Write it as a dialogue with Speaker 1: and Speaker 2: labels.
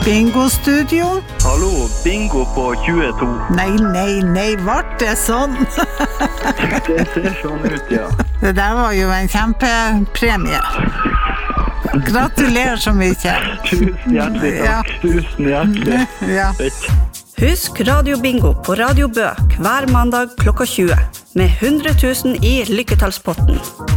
Speaker 1: Bingo-studio?
Speaker 2: Hallo, bingo på 22.
Speaker 1: Nei, vart det sånn?
Speaker 2: Det ser sånn ut, ja.
Speaker 1: Det der var jo en kjempepremie. Gratulerer så mye.
Speaker 2: Tusen hjertelig takk.
Speaker 1: Ja.
Speaker 2: Tusen hjertelig.
Speaker 1: Ja.
Speaker 3: Husk Radio Bingo på Radio Bø hver mandag klokka 20 med 100 000 i lykketallspotten.